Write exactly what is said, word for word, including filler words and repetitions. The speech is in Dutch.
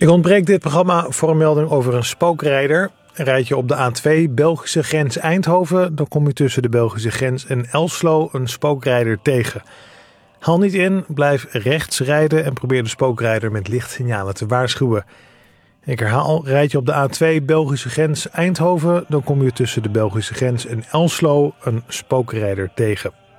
Ik ontbreek dit programma voor een melding over een spookrijder. Rijd je op de A twee Belgische grens Eindhoven, dan kom je tussen de Belgische grens en Elslo een spookrijder tegen. Haal niet in, blijf rechts rijden en probeer de spookrijder met lichtsignalen te waarschuwen. Ik herhaal, rijd je op de A twee Belgische grens Eindhoven, dan kom je tussen de Belgische grens en Elslo een spookrijder tegen.